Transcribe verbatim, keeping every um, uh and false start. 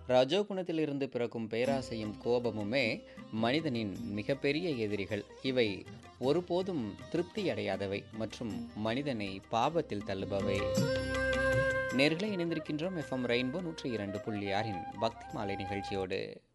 ரஜோகுணத்திலிருந்து பிறக்கும் பேராசையும் கோபமுமே மனிதனின் மிகப்பெரிய எதிரிகள். இவை ஒருபோதும் திருப்தி அடையாதவை மற்றும் மனிதனை பாவத்தில் தள்ளுபவை. நேர்களை இணைந்திருக்கின்றோம் எஃப்எம் ரெயின்போ நூற்றி இரண்டு புள்ளி ஆறின் பக்தி மாலை நிகழ்ச்சியோடு.